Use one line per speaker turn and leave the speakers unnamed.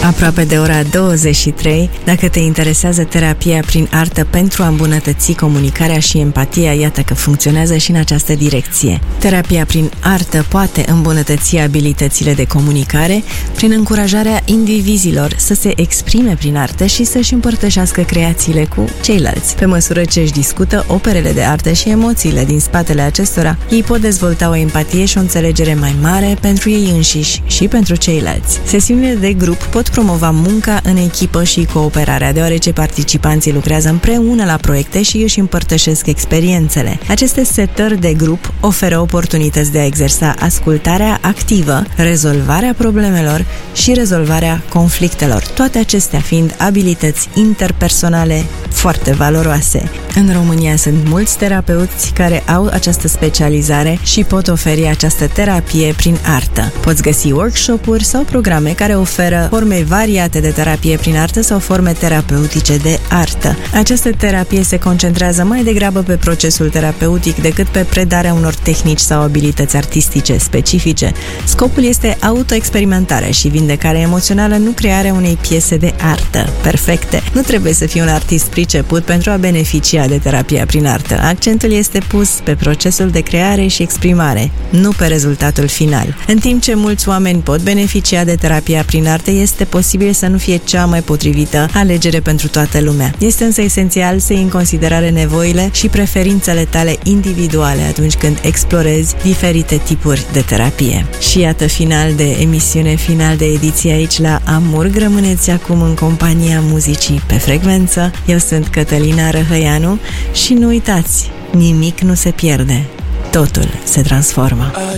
Aproape de ora 23, dacă te interesează terapia prin artă pentru a îmbunătăți comunicarea și empatia, iată că funcționează și în această direcție. Terapia prin artă poate îmbunătăți abilitățile de comunicare prin încurajarea indivizilor să se exprime prin artă și să-și împărtășească creațiile cu ceilalți. Pe măsură ce își discută operele de artă și emoțiile din spatele acestora, ei pot dezvolta o empatie și o înțelegere mai mare pentru ei înșiși și pentru ceilalți. Sesiunile de grup pot promova munca în echipă și cooperarea, deoarece participanții lucrează împreună la proiecte și își împărtășesc experiențele. Aceste setări de grup oferă oportunități de a exersa ascultarea activă, rezolvarea problemelor și rezolvarea conflictelor, toate acestea fiind abilități interpersonale foarte valoroase. În România sunt mulți terapeuți care au această specializare și pot oferi această terapie prin artă. Poți găsi workshop-uri sau programe care oferă forme variate de terapie prin artă sau forme terapeutice de artă. Această terapie se concentrează mai degrabă pe procesul terapeutic decât pe predarea unor tehnici sau abilități artistice specifice. Scopul este autoexperimentarea și vindecarea emoțională, nu crearea unei piese de artă perfecte. Nu trebuie să fii un artist priceput pentru a beneficia de terapia prin artă. Accentul este pus pe procesul de creare și exprimare, nu pe rezultatul final. În timp ce mulți oameni pot beneficia de terapia prin artă, este posibil să nu fie cea mai potrivită alegere pentru toată lumea. Este însă esențial să iei în considerare nevoile și preferințele tale individuale atunci când explorezi diferite tipuri de terapie. Și iată, final de emisiune, final de ediție aici la Amurg. Rămâneți acum în compania muzicii pe frecvență. Eu sunt Cătălina Răhăianu și nu uitați, nimic nu se pierde, totul se transformă.